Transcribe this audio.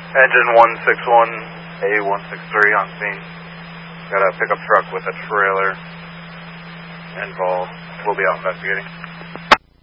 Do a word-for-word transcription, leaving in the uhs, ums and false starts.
Engine one six one, A one six three on scene. Got a pickup truck with a trailer involved. We'll be out investigating.